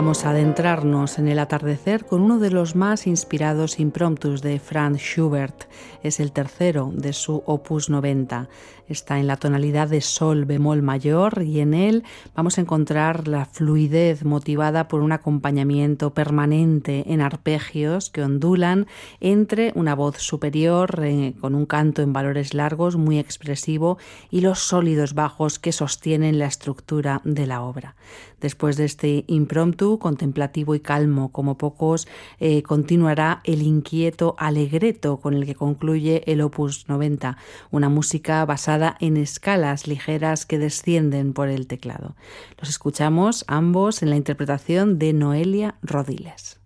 Vamos a adentrarnos en el atardecer con uno de los más inspirados impromptus de Franz Schubert. Es el tercero de su opus 90. Está en la tonalidad de sol bemol mayor y en él vamos a encontrar la fluidez motivada por un acompañamiento permanente en arpegios que ondulan entre una voz superior con un canto en valores largos muy expresivo y los sólidos bajos que sostienen la estructura de la obra. Después de este impromptu, contemplativo y calmo como pocos, continuará el inquieto allegretto con el que concluye el opus 90, una música basada en escalas ligeras que descienden por el teclado. Los escuchamos ambos en la interpretación de Noelia Rodiles.